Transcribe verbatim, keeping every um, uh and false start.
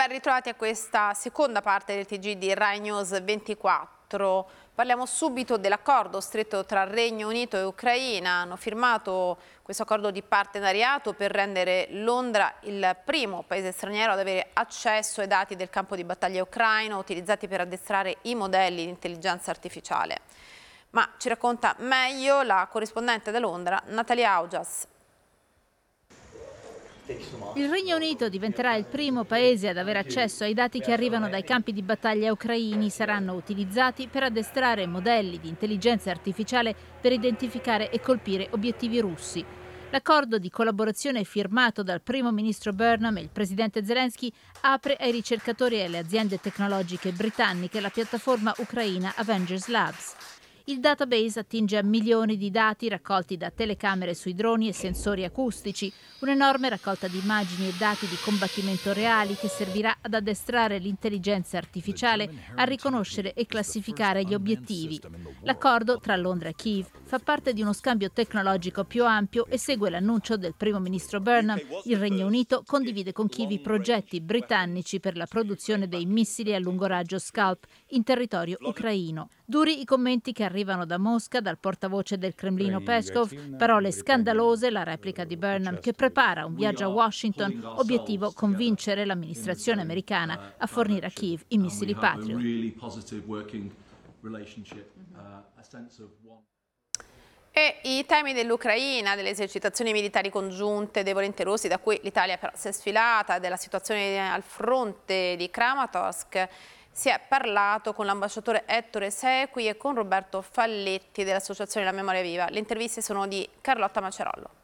Ben ritrovati a questa seconda parte del T G di Rai News ventiquattro. Parliamo subito dell'accordo stretto tra Regno Unito e Ucraina. Hanno firmato questo accordo di partenariato per rendere Londra il primo paese straniero ad avere accesso ai dati del campo di battaglia ucraino utilizzati per addestrare i modelli di intelligenza artificiale. Ma ci racconta meglio la corrispondente da Londra, Natalia Augias. Il Regno Unito diventerà il primo paese ad avere accesso ai dati che arrivano dai campi di battaglia ucraini. Saranno utilizzati per addestrare modelli di intelligenza artificiale per identificare e colpire obiettivi russi. L'accordo di collaborazione firmato dal primo ministro Burnham e il presidente Zelensky apre ai ricercatori e alle aziende tecnologiche britanniche la piattaforma ucraina Avengers Labs. Il database attinge a milioni di dati raccolti da telecamere sui droni e sensori acustici, un'enorme raccolta di immagini e dati di combattimento reali che servirà ad addestrare l'intelligenza artificiale a riconoscere e classificare gli obiettivi. L'accordo tra Londra e Kiev fa parte di uno scambio tecnologico più ampio e segue l'annuncio del primo ministro Burnham. Il Regno Unito condivide con Kiev i progetti britannici per la produzione dei missili a lungo raggio Scalp in territorio ucraino. Duri i commenti che arrivano da Mosca, dal portavoce del Cremlino Peskov, parole scandalose, la replica di Burnham che prepara un viaggio a Washington, obiettivo convincere l'amministrazione americana a fornire a Kiev i missili Patriot. E i temi dell'Ucraina, delle esercitazioni militari congiunte dei volenti russi, da cui l'Italia però si è sfilata, della situazione al fronte di Kramatorsk, si è parlato con l'ambasciatore Ettore Sequi e con Roberto Falletti dell'Associazione La Memoria Viva. Le interviste sono di Carlotta Macerollo.